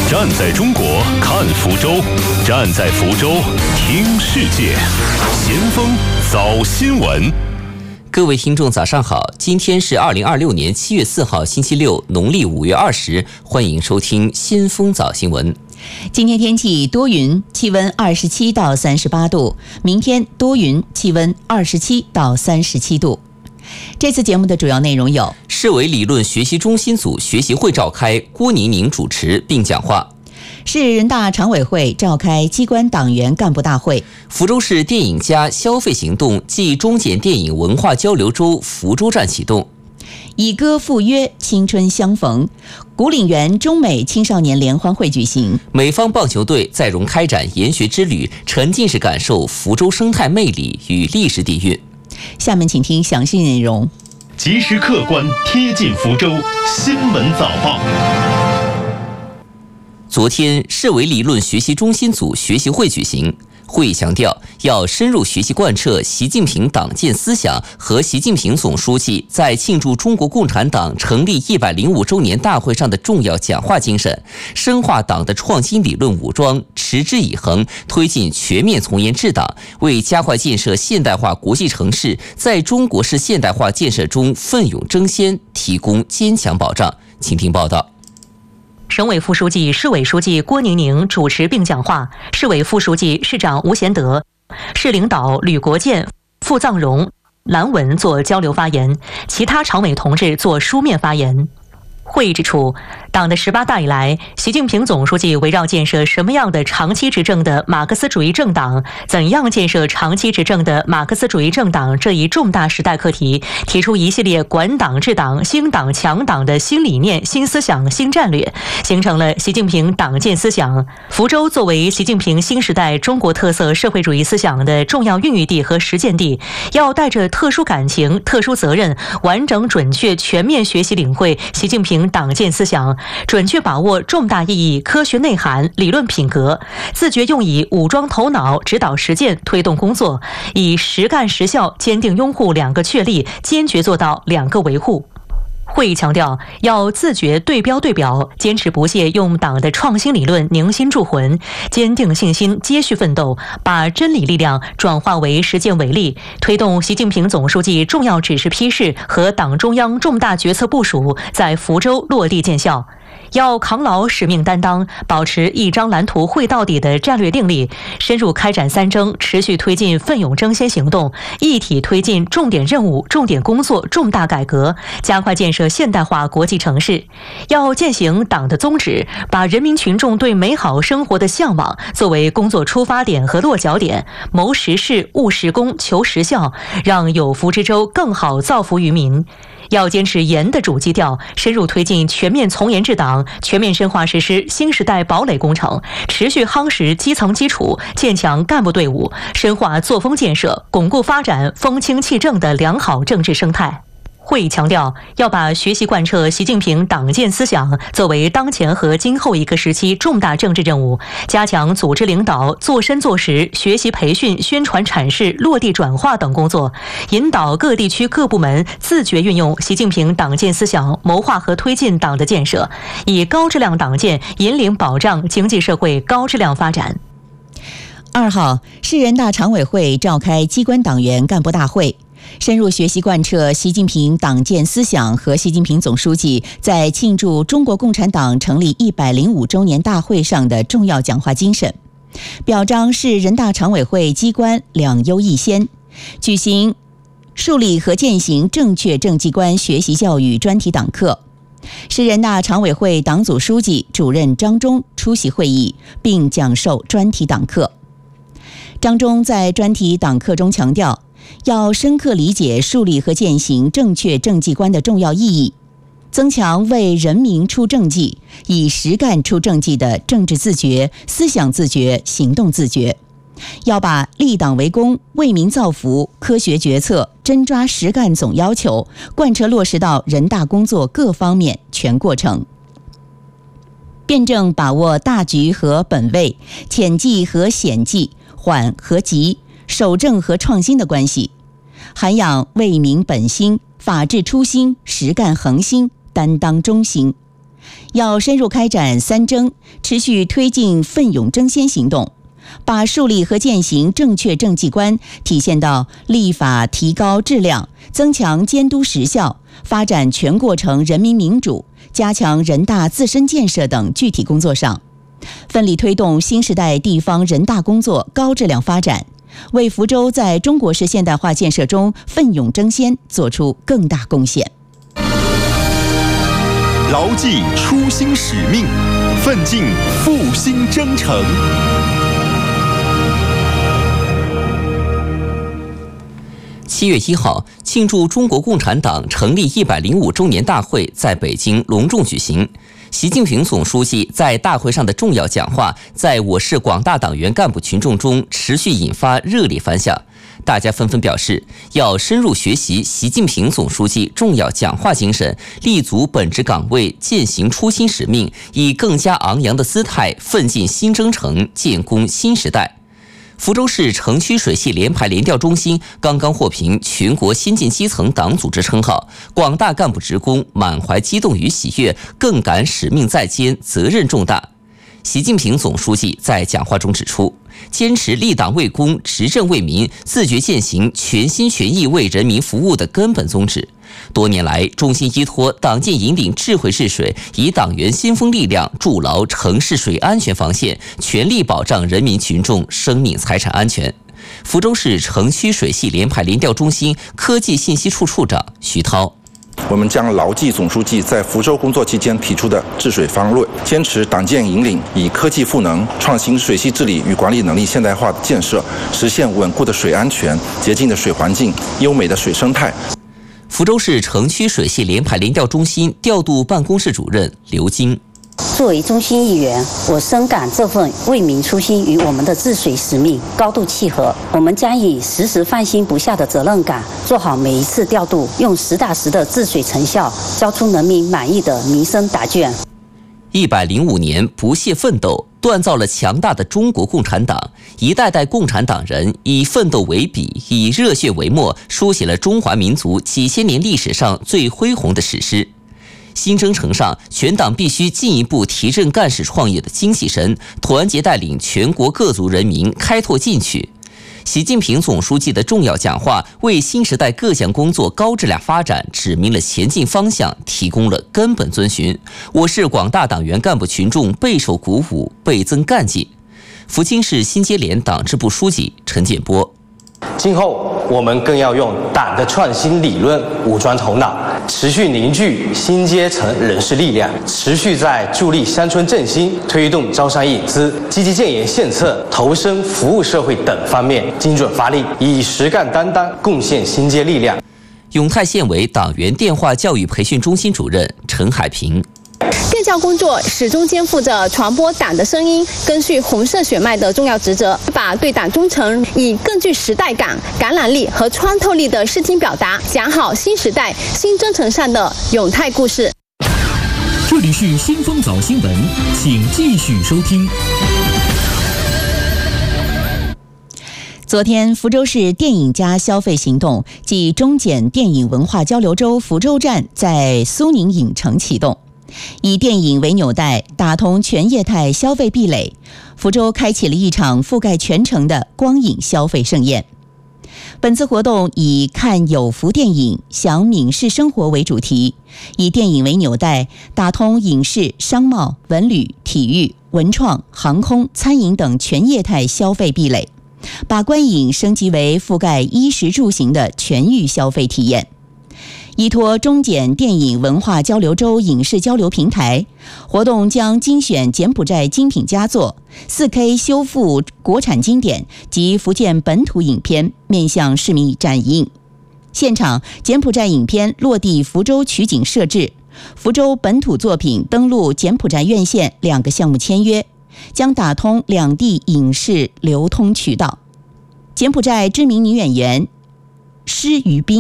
站在中国看福州，站在福州听世界。先锋早新闻。 各位听众早上好，今天是2026年7月4号星期六，农历5月20，欢迎收听先锋早新闻。 今天天气多云，气温27到38度，明天多云，气温27到37度。这次节目的主要内容有： 市委理论学习中心组学习会召开，郭宁宁主持并讲话； 市人大常委会召开机关党员干部大会； 福州市电影家消费行动暨中检电影文化交流周福州站启动； 以歌赴约，青春相逢；古岭园中美青少年联欢会举行； 美方棒球队在蓉开展研学之旅，沉浸式感受福州生态魅力与历史底蕴。 下面请听详细内容。 及时客观贴近福州新闻早报。 昨天，市委理论学习中心组学习会举行。会议强调，要深入学习贯彻习近平党建思想和习近平总书记在庆祝中国共产党成立105周年大会上的重要讲话精神，深化党的创新理论武装，持之以恒推进全面从严治党，为加快建设现代化国际城市在中国式现代化建设中奋勇争先提供坚强保障。请听报道。 省委副书记、市委书记郭宁宁主持并讲话，市委副书记、市长吴贤德、市领导吕国建、傅藏荣、蓝文做交流发言，其他常委同志做书面发言。会议指出，党的18大以来，习近平总书记围绕建设什么样的长期执政的马克思主义政党，怎样建设长期执政的马克思主义政党这一重大时代课题，提出一系列管党治党、兴党强党的新理念、新思想、新战略，形成了习近平党建思想。福州作为习近平新时代中国特色社会主义思想的重要孕育地和实践地，要带着特殊感情、特殊责任，完整、准确、全面学习领会习近平党建思想，准确把握重大意义、科学内涵、理论品格，自觉用以武装头脑、指导实践推动工作，以实干实效坚定拥护2个确立，坚决做到2个维护。会议强调，要自觉对标对表，坚持不懈用党的创新理论凝心铸魂，坚定信心接续奋斗，把真理力量转化为实践伟力，推动习近平总书记重要指示批示和党中央重大决策部署在福州落地见效。要扛牢使命担当，保持一张蓝图绘到底的战略定力，深入开展3征，持续推进奋勇争先行动，一体推进重点任务、重点工作、重大改革，加快建设现代化国际城市。要践行党的宗旨，把人民群众对美好生活的向往作为工作出发点和落脚点，谋实事、务实功、求实效，让有福之州更好造福于民。要坚持严的主基调，深入推进全面从严治党，全面深化实施新时代堡垒工程，持续夯实基层基础，建强干部队伍，深化作风建设，巩固发展风清气正的良好政治生态。会议强调，要把学习贯彻习近平党建思想作为当前和今后一个时期重大政治任务，加强组织领导做深做实、学习培训、宣传阐释、落地转化等工作，引导各地区各部门自觉运用习近平党建思想，谋划和推进党的建设，以高质量党建引领保障经济社会高质量发展。 2号，市人大常委会召开机关党员干部大会，深入学习贯彻习近平党建思想和习近平总书记在庆祝中国共产党成立105周年大会上的重要讲话精神，表彰市人大常委会机关2优1先，举行树立和践行正确政绩观学习教育专题党课。市人大常委会党组书记、主任张忠出席会议并讲授专题党课。张忠在专题党课中强调，要深刻理解树立和践行正确政绩观的重要意义，增强为人民出政绩、以实干出政绩的政治自觉、思想自觉、行动自觉。要把立党为公、为民造福、科学决策、真抓实干总要求贯彻落实到人大工作各方面全过程，辩证把握大局和本位、浅计和显计、缓和急、守正和创新的关系，涵养为民本心、法治初心、实干恒心、担当忠心， 要深入开展三征，持续推进奋勇争先行动，把树立和践行正确政绩观体现到立法提高质量、增强监督实效、发展全过程人民民主、加强人大自身建设等具体工作上，奋力推动新时代地方人大工作高质量发展，为福州在中国式现代化建设中奋勇争先做出更大贡献。 牢记初心使命，奋进复兴征程。 7月1号，庆祝中国共产党成立105周年大会在北京隆重举行。习近平总书记在大会上的重要讲话，在我市广大党员干部群众中持续引发热烈反响。大家纷纷表示，要深入学习习近平总书记重要讲话精神，立足本职岗位，践行初心使命，以更加昂扬的姿态奋进新征程，建功新时代。福州市城区水系联排联调中心刚刚获评全国先进基层党组织称号，广大干部职工满怀激动与喜悦，更感使命在肩，责任重大。习近平总书记在讲话中指出，坚持立党为公、执政为民，自觉践行全心全意为人民服务的根本宗旨。多年来，中心依托党建引领智慧治水，以党员先锋力量筑牢城市水安全防线，全力保障人民群众生命财产安全。福州市城区水系联排联调中心科技信息处处长徐涛， 我们将牢记总书记在福州工作期间提出的治水方略，坚持党建引领，以科技赋能，创新水系治理与管理能力现代化的建设，实现稳固的水安全、洁净的水环境、优美的水生态。 福州市城区水系联排联调中心调度办公室主任刘晶， 作为中心一员，我深感这份为民初心与我们的治水使命高度契合。我们将以时时放心不下的责任感，做好每一次调度，用实打实的治水成效，交出人民满意的民生答卷。 105年不懈奋斗，锻造了强大的中国共产党。一代代共产党人以奋斗为笔，以热血为墨，书写了中华民族几千年历史上最恢宏的史诗。新征程上，全党必须进一步提振干事创业的精气神，团结带领全国各族人民开拓进取。习近平总书记的重要讲话为新时代各项工作高质量发展指明了前进方向，提供了根本遵循。我市广大党员干部群众备受鼓舞，倍增干劲。福清市新街联党支部书记陈建波， 今后我们更要用党的创新理论武装头脑，持续凝聚新阶层人士力量，持续在助力乡村振兴、推动招商引资、积极建言献策、投身服务社会等方面精准发力，以实干担当贡献新阶力量。 永泰县委党员电话教育培训中心主任陈海平， 电教工作始终肩负着传播党的声音、根续红色血脉的重要职责，把对党忠诚以更具时代感、感染力和穿透力的视听表达，讲好新时代新征程上的永泰故事。 这里是先锋早新闻，请继续收听。 昨天，福州市电影家消费行动暨中检电影文化交流周福州站在苏宁影城启动。以电影为纽带，打通全业态消费壁垒，福州开启了一场覆盖全城的光影消费盛宴。本次活动以看有福电影，享闽式生活为主题，以电影为纽带，打通影视、商贸、文旅、体育、文创、航空、餐饮等全业态消费壁垒，把观影升级为覆盖衣食住行的全域消费体验。依托中检电影文化交流周影视交流平台，活动将精选柬埔寨精品佳作、4K 修复国产经典及福建本土影片面向市民展映。现场，柬埔寨影片落地福州取景设置，福州本土作品登陆柬埔寨院线2个项目签约，将打通两地影视流通渠道。柬埔寨知名女演员施于斌